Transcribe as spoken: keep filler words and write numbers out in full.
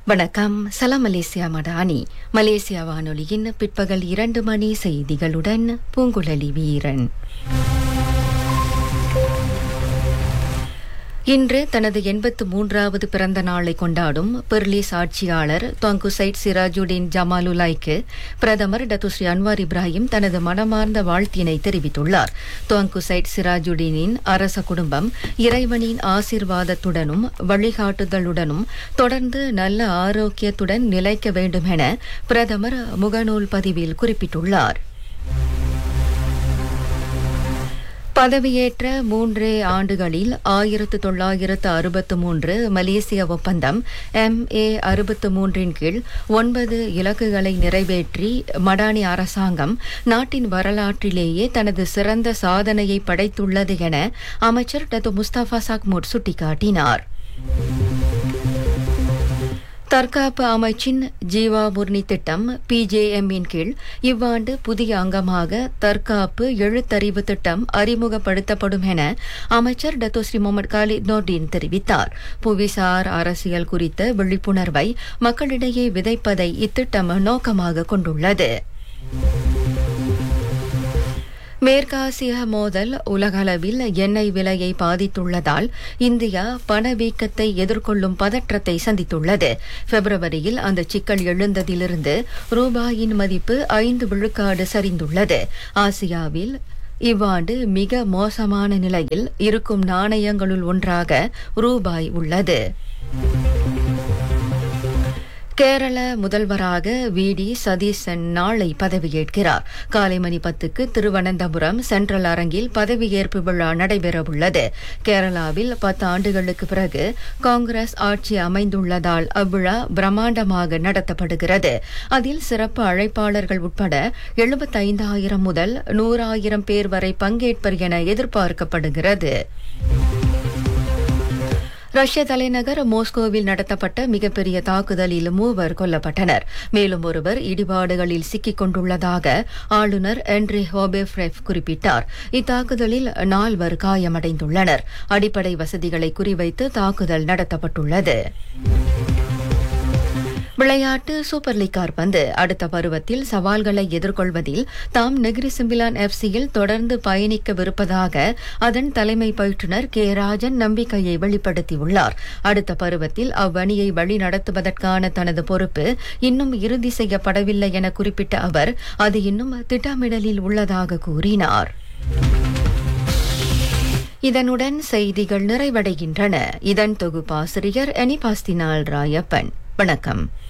வணக்கம். சலாம் Malaysia Madani. Malaysia வானொலியின் பிற்பகல் இரண்டு மணி செய்திகளுடன் பூங்குழலி வீரன். இன்று தனது எண்பத்து மூன்றாவது பிறந்த நாளை கொண்டாடும் பெர்லிஸ் ஆட்சியாளர் துவாங்கு சைட் சிராஜுடீன் ஜமாலுலாய்க்கு பிரதமர் டத்துஸ்ரீ அன்வார் இப்ராஹிம் தனது மனமார்ந்த வாழ்த்தினை தெரிவித்துள்ளார். துவாங்கு சைட் சிராஜுடீனின் அரச குடும்பம் இறைவனின் ஆசீர்வாதத்துடனும் வழிகாட்டுதலுடனும் தொடர்ந்து நல்ல ஆரோக்கியத்துடன் நிலைக்க வேண்டும் என பிரதமர் முகநூல் பதிவில் குறிப்பிட்டுள்ளார். பதவியேற்ற மூன்றே ஆண்டுகளில் ஆயிரத்து தொள்ளாயிரத்து அறுபத்து மூன்று மலேசிய ஒப்பந்தம் எம் ஏ அறுபத்து மூன்றின் கீழ் ஒன்பது இலக்குகளை நிறைவேற்றி மடானி அரசாங்கம் நாட்டின் வரலாற்றிலேயே தனது சிறந்த சாதனையை படைத்துள்ளது என அமைச்சர் டத்து முஸ்தபா சாக்மூட் சுட்டிக்காட்டினார். தற்காப்பு அமைச்சின் ஜீவா முர்னி திட்டம் பி ஜே எம்மின் கீழ் இவ்வாண்டு புதிய அங்கமாக தற்காப்பு எழுத்தறிவு திட்டம் அறிமுகப்படுத்தப்படும் என அமைச்சர் டத்தோஸ்ரீ முகமது காலித் நோர்டின் தெரிவித்தார். புவிசார் அரசியல் குறித்த விழிப்புணர்வை மக்களிடையே விதைப்பதை இத்திட்டம் நோக்கமாக கொண்டுள்ளது. மேற்காசிய மோதல் உலகளவில் எண்ணெய் விலையை பாதித்துள்ளதால் இந்தியா பணவீக்கத்தை எதிர்கொள்ளும் பதற்றத்தை சந்தித்துள்ளது. பிப்ரவரியில் அந்த சிக்கல் எழுந்ததிலிருந்து ரூபாயின் மதிப்பு ஐந்து விழுக்காடு சரிந்துள்ளது. ஆசியாவில் இவ்வாண்டு மிக மோசமான நிலையில் இருக்கும் நாணயங்களுள் ஒன்றாக ரூபாய் உள்ளது. கேரள முதல்வராக வி டி சதீசன் நாளை பதவியேற்கிறார். காலை மணி பத்துக்கு திருவனந்தபுரம் சென்ட்ரல் அரங்கில் பதவியேற்பு விழா நடைபெறவுள்ளது. கேரளாவில் பத்து ஆண்டுகளுக்கு பிறகு காங்கிரஸ் ஆட்சி அமைந்துள்ளதால் அவ்விழா பிரம்மாண்டமாக நடத்தப்படுகிறது. அதில் சிறப்பு அழைப்பாளர்கள் உட்பட எழுபத்தைந்தாயிரம் முதல் நூறாயிரம் பேர் வரை பங்கேற்பர் என எதிர்பார்க்கப்படுகிறது. ரஷ்ய தலைநகர் மோஸ்கோவில் நடத்தப்பட்ட மிகப்பெரிய தாக்குதலில் மூவர் கொல்லப்பட்டனர். மேலும் ஒருவர் இடிபாடுகளில் சிக்கிக் கொண்டுள்ளதாக ஆளுநர் ஆண்ட்ரே ஹோபேஃப்ரெஃப் குறிப்பிட்டார். இத்தாக்குதலில் நால்வர் காயமடைந்துள்ளனர். அடிப்படை வசதிகளை குறிவைத்து தாக்குதல் நடத்தப்பட்டுள்ளது. விளையாட்டு சூப்பர் லீக் கால்பந்து அடுத்த பருவத்தில் சவால்களை எதிர்கொள்வதில் தாம் நெகிரி சிம்பிலான் எஃப் சியில் தொடர்ந்து பயணிக்கவிருப்பதாக அதன் தலைமை பயிற்றுநர் கே ராஜன் நம்பிக்கையை வெளிப்படுத்தியுள்ளார். அடுத்த பருவத்தில் அவ்வணியை வழிநடத்துவதற்கான தனது பொறுப்பு இன்னும் இறுதி செய்யப்படவில்லை என குறிப்பிட்ட அவர் அது இன்னும் திட்டமிடலில் உள்ளதாக கூறினார். இதனுடன் செய்திகள் நிறைவடைகின்றன. இதன் தொகுப்பாசிரியர் எனிபாஸ்தினால் ராயப்பன். வணக்கம்.